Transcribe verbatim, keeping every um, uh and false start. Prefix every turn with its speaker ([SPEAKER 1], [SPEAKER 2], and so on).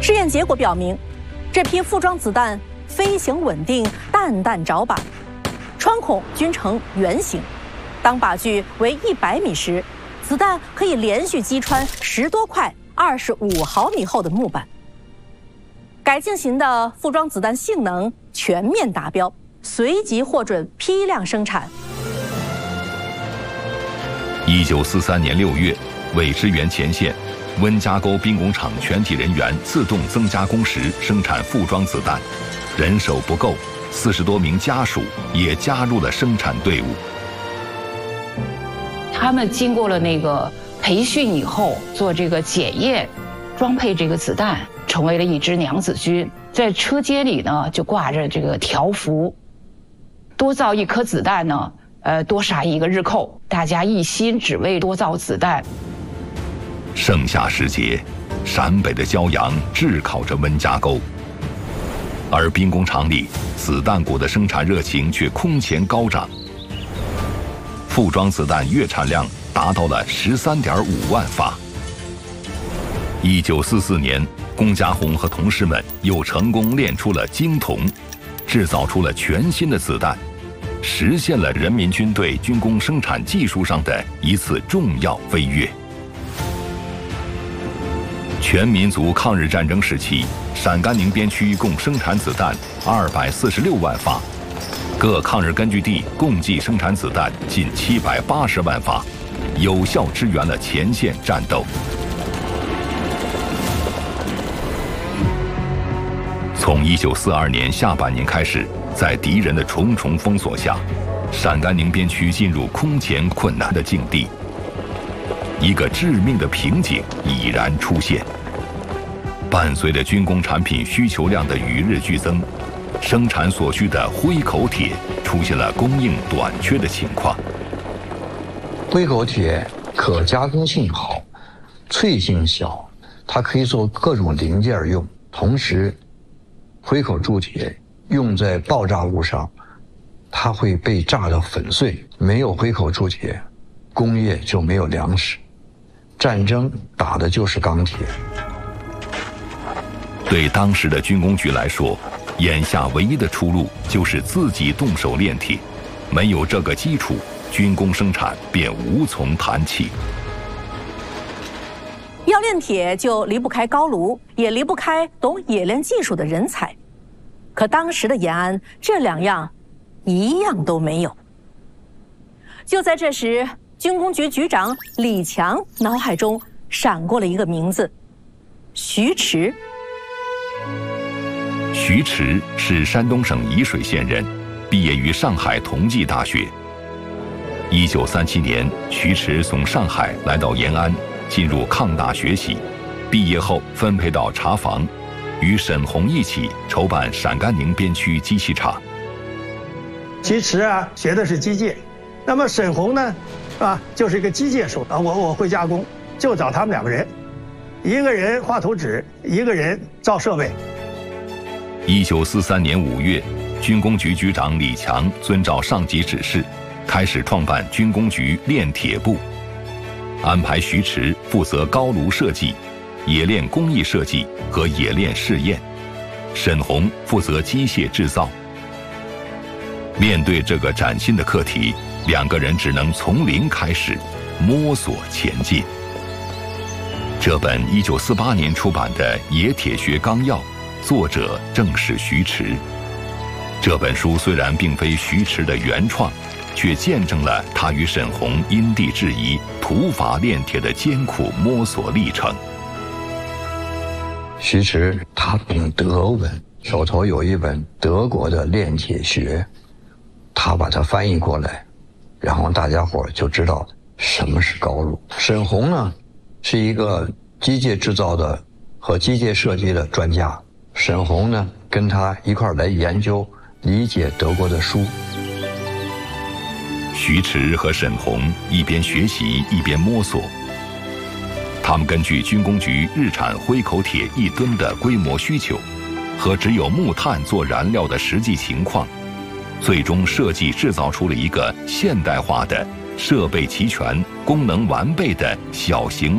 [SPEAKER 1] 试验结果表明，这批复装子弹飞行稳定，弹弹着靶，穿孔均呈圆形。当靶距为一百米时，子弹可以连续击穿十多块二十五毫米厚的木板。改进型的复装子弹性能全面达标，随即获准批量生产。
[SPEAKER 2] 一九四三年六月，为支援前线，温家沟兵工厂全体人员自动增加工时，生产复装子弹。人手不够，四十多名家属也加入了生产队伍。
[SPEAKER 3] 他们经过了那个培训以后，做这个检验，装配这个子弹，成为了一支娘子军。在车间里呢，就挂着这个条幅，多造一颗子弹呢，呃，多杀一个日寇。大家一心只为多造子弹。
[SPEAKER 2] 盛夏时节，陕北的骄阳炙烤着温家沟，而兵工厂里子弹股的生产热情却空前高涨。复装子弹月产量达到了十三点五万发。一九四四年，龚家红和同事们又成功炼出了精铜，制造出了全新的子弹，实现了人民军队军工生产技术上的一次重要飞跃。全民族抗日战争时期，陕甘宁边区共生产子弹二百四十六万发。各抗日根据地共计生产子弹近七百八十万发，有效支援了前线战斗。从一九四二年下半年开始，在敌人的重重封锁下，陕甘宁边区进入空前困难的境地。一个致命的瓶颈已然出现。伴随着军工产品需求量的与日俱增，生产所需的灰口铁出现了供应短缺的情况。
[SPEAKER 4] 灰口铁可加工性好，脆性小，它可以做各种零件用。同时，灰口铸铁用在爆炸物上，它会被炸得粉碎。没有灰口铸铁，工业就没有粮食，战争打的就是钢铁。
[SPEAKER 2] 对当时的军工局来说，眼下唯一的出路就是自己动手炼铁，没有这个基础，军工生产便无从谈起。
[SPEAKER 1] 要炼铁就离不开高炉，也离不开懂冶炼技术的人才。可当时的延安，这两样一样都没有。就在这时，军工局局长李强脑海中闪过了一个名字：徐迟。
[SPEAKER 2] 徐迟是山东省沂水县人，毕业于上海同济大学。一九三七年，徐迟从上海来到延安，进入抗大学习。毕业后分配到茶房，与沈鸿一起筹办陕甘宁边区机器厂。
[SPEAKER 5] 徐迟啊，学的是机械，那么沈鸿呢，是吧，就是一个机械手啊，我我会加工，就找他们两个人，一个人画图纸，一个人造设备。
[SPEAKER 2] 一九四三年五月，军工局局长李强遵照上级指示，开始创办军工局炼铁部，安排徐迟负责高炉设计、冶炼工艺设计和冶炼试验，沈鸿负责机械制造。面对这个崭新的课题，两个人只能从零开始，摸索前进。这本一九四八年出版的《冶铁学纲要》，作者正是徐迟。这本书虽然并非徐迟的原创，却见证了他与沈鸿因地制宜、土法炼铁的艰苦摸索历程。
[SPEAKER 4] 徐迟他懂德文，手头有一本德国的炼铁学，他把它翻译过来，然后大家伙就知道什么是高炉。沈鸿呢，是一个机械制造的和机械设计的专家。沈鸿呢，跟他一块来研究、理解德国的书。
[SPEAKER 2] 徐迟和沈鸿一边学习一边摸索，他们根据军工局日产灰口铁一吨的规模需求和只有木炭做燃料的实际情况，最终设计制造出了一个现代化的、设备齐全、功能完备的小型